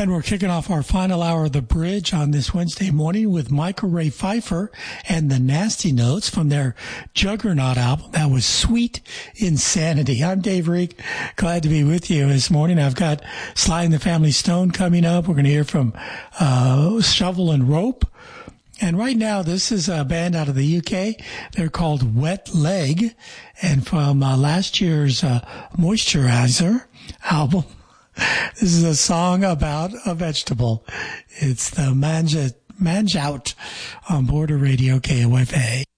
And we're kicking off our final hour of The Bridge on this Wednesday morning with Michael Ray Pfeiffer and the Nasty Notes from their Juggernaut album. That was Sweet Insanity. I'm Dave Reek. Glad to be with you this morning. I've got Sly and the Family Stone coming up. We're going to hear from Shovel and Rope. And right now, this is a band out of the UK. They're called Wet Leg. And from last year's Moisturizer album, this is a song about a vegetable. It's the Mange Out on Border Radio KOFA.